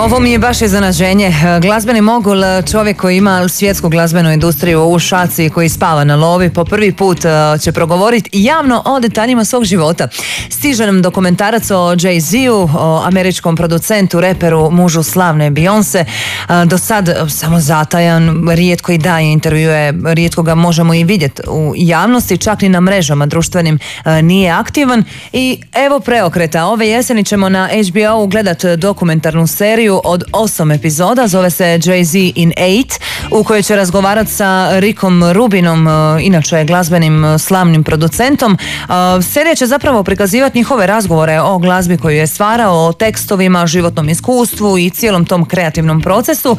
Ovo mi je baš iznenađenje. Glazbeni mogul, čovjek koji ima svjetsku glazbenu industriju u šaci, koji spava na lovi, po prvi put će progovoriti javno o detaljima svog života. Stiže nam dokumentarac o Jay-Z-u, o američkom producentu, reperu, mužu slavne Beyoncé. Do sad samo zatajan, rijetko i daje intervjue, rijetko ga možemo i vidjeti u javnosti, čak ni na mrežama društvenim nije aktivan. I evo preokreta. Ove jeseni ćemo na HBO gledat dokumentarnu seriju od 8 epizoda, zove se Jay-Z in 8, u kojoj će razgovarati sa Rickom Rubinom, inače glazbenim slavnim producentom. Serija će zapravo prikazivati njihove razgovore o glazbi koju je stvarao, o tekstovima, životnom iskustvu i cijelom tom kreativnom procesu.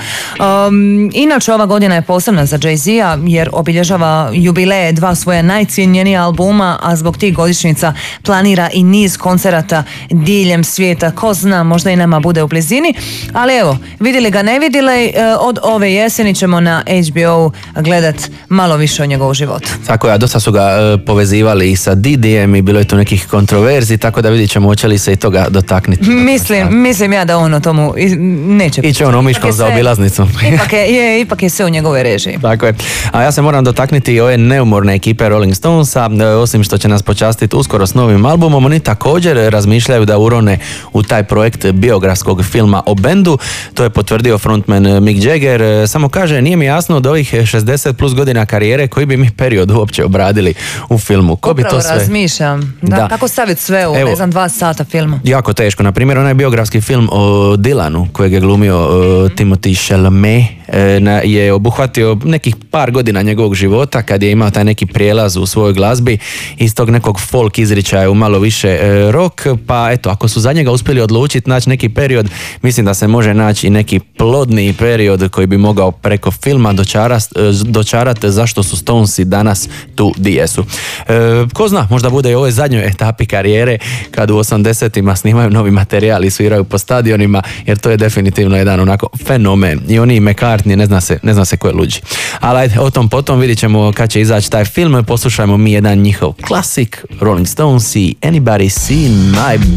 Inače, ova godina je posebna za Jay-Z-a jer obilježava jubileje 2 svoja najcijenjenija albuma, a zbog tih godišnjica planira i niz koncerata diljem svijeta. Ko zna, možda i nama bude u blizini. Ali evo, vidjeli ga, ne vidjeli, od ove jeseni ćemo na HBO gledat malo više o njegovu životu. Tako je, dosta su ga povezivali i sa Didijem i bilo je tu nekih kontroverzi, tako da vidit ćemo hoće li se i toga dotakniti. Mislim ja da on o tomu neće. Iće on omiškom za obilaznicom. Ipak je sve u njegove režiji. Tako je. A ja se moram dotakniti i ove neumorne ekipe Rolling Stonesa, osim što će nas počastiti uskoro s novim albumom, oni također razmišljaju da urone u taj projekt biografskog filma o bendu. To je potvrdio frontman Mick Jagger. Samo kaže, nije mi jasno od ovih 60 plus godina karijere koji bi mi period uopće obradili u filmu. Ko upravo bi to sve... razmišljam. Da. Kako staviti sve u, 2 sata filma? Jako teško. Naprimjer, onaj biografski film o Dylanu, kojeg je glumio Timothée Chalamet, je obuhvatio nekih par godina njegovog života, kad je imao taj neki prijelaz u svojoj glazbi iz tog nekog folk izričaja u malo više rock, pa eto, ako su za njega uspjeli odlučiti naći neki period, mislim da se može naći i neki plodni period koji bi mogao preko filma dočarati zašto su Stonesi danas tu di jesu. Ko zna, možda bude i u ovoj zadnjoj etapi karijere kad u 80-ima snimaju novi materijal i sviraju po stadionima, jer to je definitivno jedan onako fenomen. I oni i McCartney, ne zna se ko je luđi. Ali ajde, o tom potom vidit ćemo kad će izaći taj film. Poslušajmo mi jedan njihov klasik, Rolling Stones i Anybody Seen My